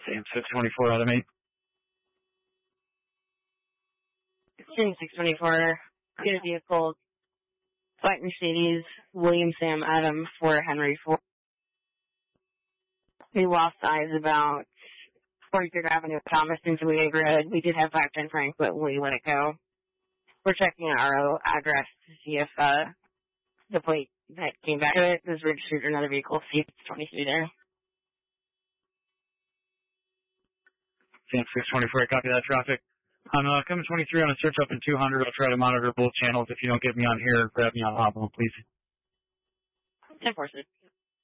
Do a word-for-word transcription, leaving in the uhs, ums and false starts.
Sam six twenty-four, automate. Sam six twenty-four, get a vehicle, White Mercedes, William Sam Adam for Henry Ford. We lost eyes about forty-third Avenue, Thomas into the neighborhood. We did have five ten Frank, but we let it go. We're checking our address to see if uh, the plate that came back to it was registered to another vehicle. See if it's twenty-three there. Sam six twenty-four, copy that traffic. I'm uh, coming twenty-three on a search up in two hundred. I'll try to monitor both channels. If you don't get me on here, grab me on hotline, please. ten four six.